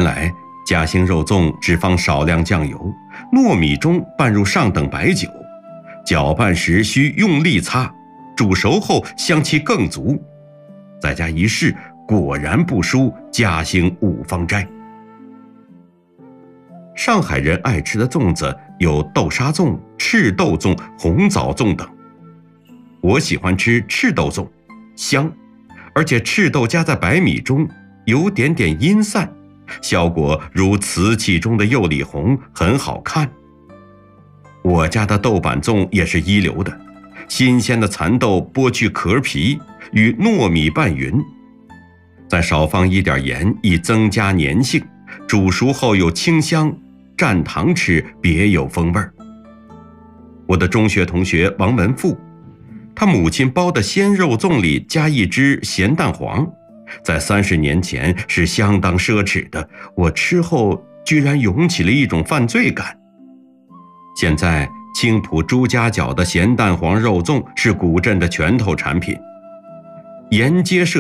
来，夹心肉粽只放少量酱油，糯米中拌入上等白酒，搅拌时需用力擦，煮熟后香气更足。在家一试，果然不输嘉兴五芳斋。上海人爱吃的粽子有豆沙粽、赤豆粽、红枣粽等。我喜欢吃赤豆粽，香，而且赤豆加在白米中，有点点阴散，效果如瓷器中的釉里红，很好看。我家的豆瓣粽也是一流的，新鲜的蚕豆剥去壳皮，与糯米拌匀，再少放一点盐，以增加粘性，煮熟后有清香，蘸糖吃别有风味。我的中学同学王文富，他母亲包的鲜肉粽里加一只咸蛋黄，在30年前是相当奢侈的，我吃后居然涌起了一种犯罪感。现在青浦朱家角的咸蛋黄肉粽是古镇的拳头产品，沿街设